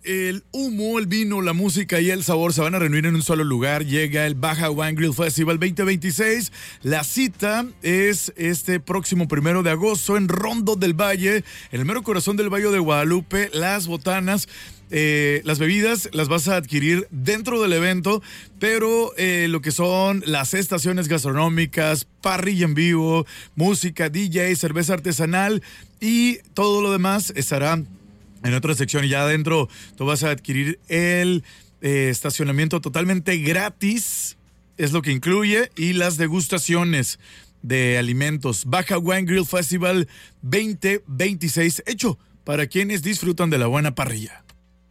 el humo, el vino, la música y el sabor se van a reunir en un solo lugar. Llega el Baja Wine Grill Festival 2026. La cita es este próximo 1 de agosto en Rondo del Valle, en el mero corazón del Valle de Guadalupe. Las botanas, las bebidas las vas a adquirir dentro del evento, pero lo que son las estaciones gastronómicas, parrilla en vivo, música, DJ, cerveza artesanal y todo lo demás estará en otra sección. Y ya adentro tú vas a adquirir el estacionamiento totalmente gratis, es lo que incluye, y las degustaciones de alimentos. Baja Wine Grill Festival 2026, hecho para quienes disfrutan de la buena parrilla.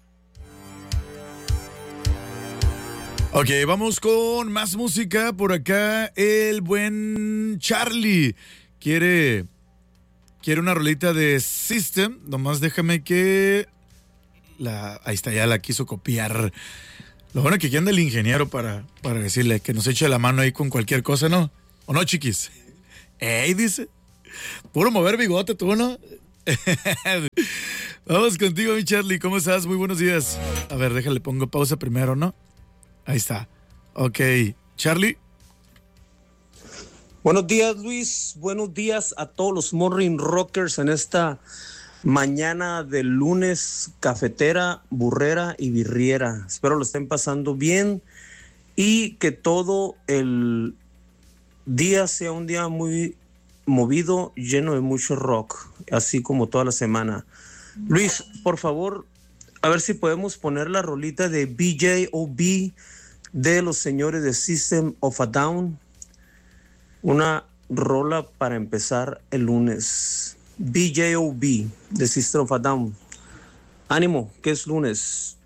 Ok, vamos con más música. Por acá el buen Charlie quiere una rolita de System. Nomás déjame que ahí está, ya la quiso copiar. Lo bueno que aquí anda el ingeniero para decirle que nos eche la mano ahí con cualquier cosa, ¿no? ¿O no, chiquis? ¡Ey! Dice. Puro mover bigote, tú, ¿no? Vamos contigo, mi Charlie. ¿Cómo estás? Muy buenos días. A ver, déjale, pongo pausa primero, ¿no? Ahí está. Ok. Charlie. Buenos días, Luis. Buenos días a todos los Morning Rockers en esta mañana de lunes cafetera, burrera y birriera. Espero lo estén pasando bien y que todo el día sea un día muy movido, lleno de mucho rock, así como toda la semana. Luis, por favor, a ver si podemos poner la rolita de BJOB de los señores de System of a Down. Una rola para empezar el lunes. BJOB de System of a Down. Ánimo, que es lunes.